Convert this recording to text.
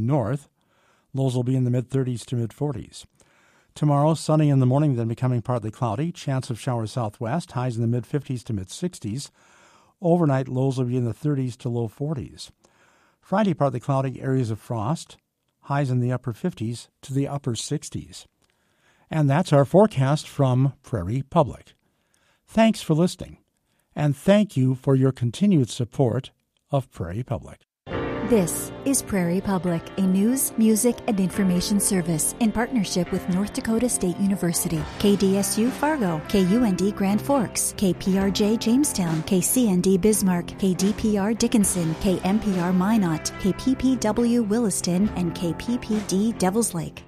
north. Lows will be in the mid-30s to mid-40s. Tomorrow, sunny in the morning, then becoming partly cloudy. Chance of showers southwest. Highs in the mid-50s to mid-60s. Overnight, lows will be in the 30s to low 40s. Friday, partly cloudy, areas of frost. Highs in the upper 50s to the upper 60s. And that's our forecast from Prairie Public. Thanks for listening, and thank you for your continued support of Prairie Public. This is Prairie Public, a news, music, and information service in partnership with North Dakota State University, KDSU Fargo, KUND Grand Forks, KPRJ Jamestown, KCND Bismarck, KDPR Dickinson, KMPR Minot, KPPW Williston, and KPPD Devils Lake.